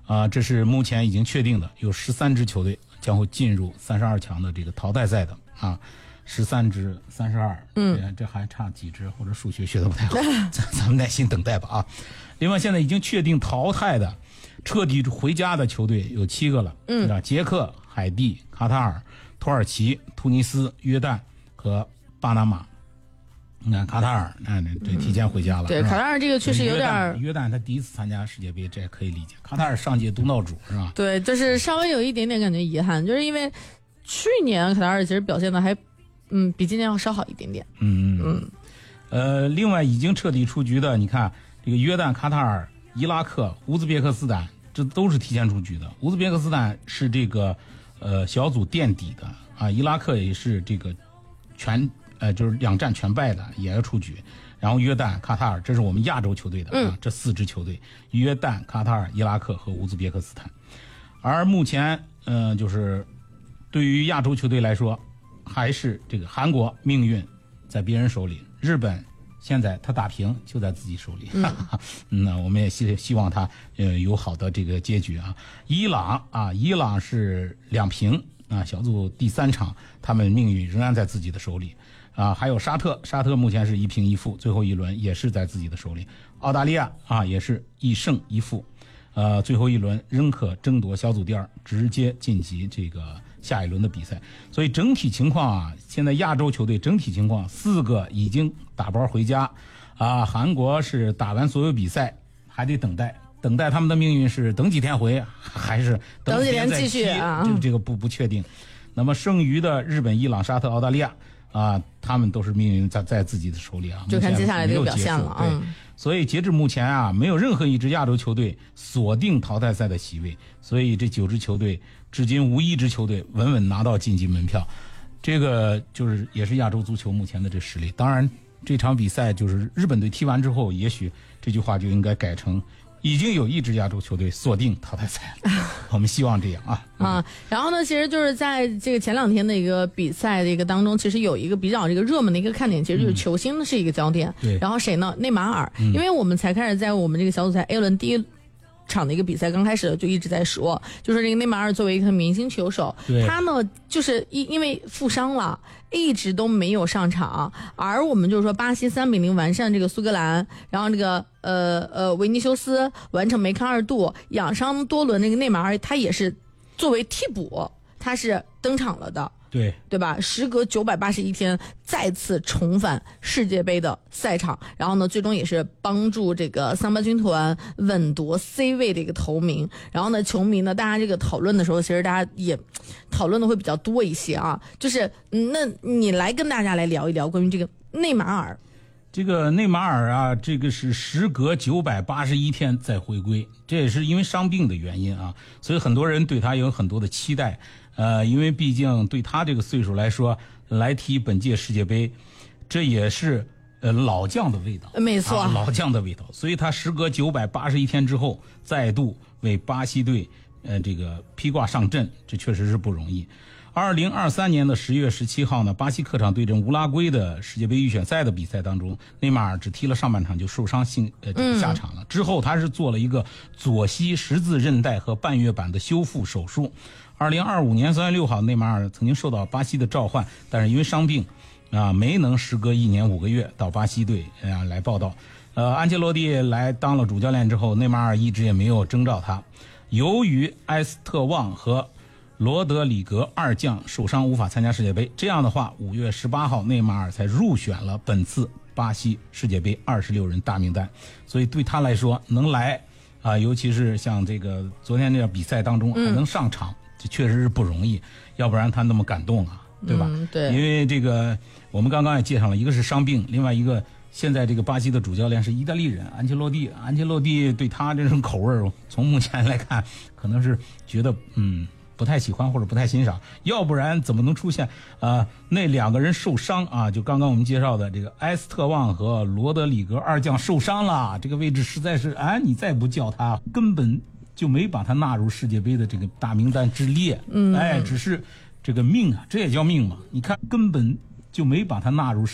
这是目前已经确定的，有13支球队将会进入32强的这个淘汰赛的13支32，这还差几支，或者数学学得不太好，咱们耐心等待吧啊。另外，现在已经确定淘汰的、彻底回家的球队有7个了，捷克、海地、卡塔尔、土耳其、突尼斯、约旦和巴拿马。你看卡塔尔，这提前回家了。 对，卡塔尔这个确实有点。 约旦他第一次参加世界杯，这也可以理解。卡塔尔上届东道主是吧？ 对，就是稍微有一点点感觉遗憾，就是因为去年卡塔尔其实表现的还，比今年要稍好一点点。 另外已经彻底出局的，你看这个约旦、卡塔尔、伊拉克、乌兹别克斯坦，这都是提前出局的。乌兹别克斯坦是这个小组垫底的伊拉克也是这个就是2战全败的，也要出局。然后约旦、卡塔尔，这是我们亚洲球队的这4支球队：约旦、卡塔尔、伊拉克和乌兹别克斯坦。而目前就是对于亚洲球队来说，还是这个韩国命运在别人手里，日本现在他打平就在自己手里。那我们也希望他有好的这个结局啊。伊朗是2平小组第3场，他们命运仍然在自己的手里还有沙特目前是1平1负，最后一轮也是在自己的手里。澳大利亚也是1胜1负，最后一轮仍可争夺小组第2，直接晋级这个下一轮的比赛。所以整体情况现在亚洲球队整体情况4个已经打包回家韩国是打完所有比赛，还得等待他们的命运是等几天回，还是等几天继续这个不确定。那么剩余的日本、伊朗、沙特、澳大利亚他们都是命运在自己的手里就看接下来这个表现了对，所以截至目前没有任何一支亚洲球队锁定淘汰赛的席位，所以这9支球队至今无1支球队稳稳拿到晋级门票。这个就是也是亚洲足球目前的这实力。当然这场比赛就是日本队踢完之后，也许这句话就应该改成已经有1支亚洲球队锁定淘汰赛了。我们希望这样然后呢，其实就是在这个前2天的一个比赛的一个当中，其实有一个比较这个热门的一个看点，其实就是球星是一个焦点。 对， 然后谁呢？内马尔。因为我们才开始在我们这个小组赛 A 轮第1场的一个比赛刚开始就一直在说，就是这个内马尔作为一个明星球手，他呢就是因为负伤了，一直都没有上场。而我们就是说巴西3比0完胜这个苏格兰，然后这个维尼修斯完成梅开2度，养伤多轮那个内马尔他也是作为替补，他是登场了的。对吧？时隔981天再次重返世界杯的赛场，然后呢，最终也是帮助这个桑巴军团稳夺 C 位的一个头名。然后呢，球迷呢，大家这个讨论的时候，其实大家也讨论的会比较多一些就是那你来跟大家来聊一聊关于这个内马尔。 这个内马尔这个是时隔981天再回归，这也是因为伤病的原因所以很多人对他有很多的期待。因为毕竟对他这个岁数来说，来踢本届世界杯，这也是老将的味道。 没错， 老将的味道。所以他时隔981天之后，再度为巴西队这个披挂上阵，这确实是不容易。2023年的10月17号呢，巴西客场对阵乌拉圭的世界杯预选赛的比赛当中，内马尔只踢了上半场就受伤下场了。之后他是做了一个左膝十字韧带和半月板的修复手术。2025年3月6号，内马尔曾经受到巴西的召唤，但是因为伤病没能时隔1年5个月到巴西队来报道。安切洛蒂来当了主教练之后，内马尔一直也没有征召他。由于埃斯特旺和罗德里格2将受伤无法参加世界杯，这样的话5月18号内马尔才入选了本次巴西世界杯26人大名单。所以对他来说能来尤其是像这个昨天这个比赛当中还能上场，这确实是不容易，要不然他那么感动对吧？ 对， 因为这个我们刚刚也介绍了，一个是伤病，另外一个现在这个巴西的主教练是意大利人安切洛蒂对他这种口味从目前来看可能是觉得不太喜欢或者不太欣赏，要不然怎么能出现那2个人受伤就刚刚我们介绍的这个埃斯特旺和罗德里格2将受伤了，这个位置实在是你再不叫他根本就没把他纳入世界杯的这个大名单之列。只是这个命这也叫命嘛？你看根本就没把他纳入